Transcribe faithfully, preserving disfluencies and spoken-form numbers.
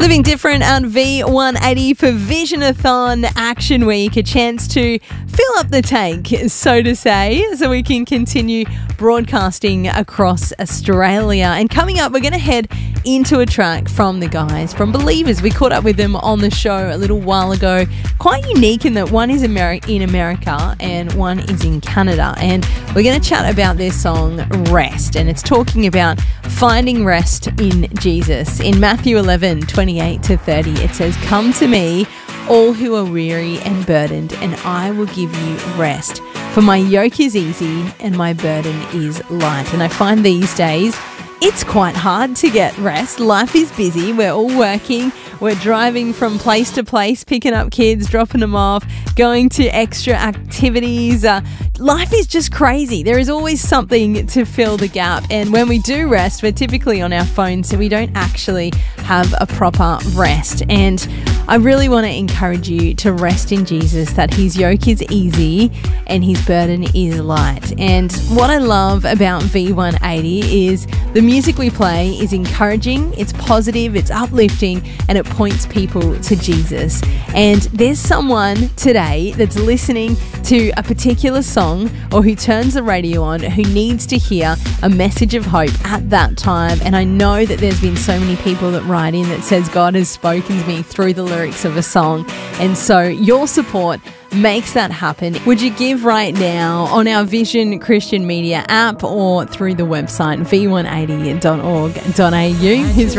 Living Different on V one eighty for Visionathon Action Week, a chance to fill up the tank, so to say, so we can continue broadcasting across Australia. And coming up, we're going to head into a track from the guys from Believers. We caught up with them on the show a little while ago. Quite unique in that one is Ameri- in America and one is in Canada. And we're going to chat about their song Rest. And it's talking about finding rest in Jesus. In Matthew eleven, twenty-eight to thirty, it says, "Come to me, all who are weary and burdened, and I will give you rest. For my yoke is easy and my burden is light." And I find these days it's quite hard to get rest. Life is busy. We're all working. We're driving from place to place, picking up kids, dropping them off, going to extra activities. Uh, life is just crazy. There is always something to fill the gap. And when we do rest, we're typically on our phones, so we don't actually have a proper rest. And I really want to encourage you to rest in Jesus, that his yoke is easy and his burden is light. And what I love about V one eighty is the music we play is encouraging, it's positive, it's uplifting, and it points people to Jesus. And there's someone today that's listening to a particular song or who turns the radio on who needs to hear a message of hope at that time. And I know that there's been so many people that write in that says God has spoken to me through the lyrics of a song. And so your support makes that happen. Would you give right now on our Vision Christian Media app or through the website v one eighty dot org dot a u? His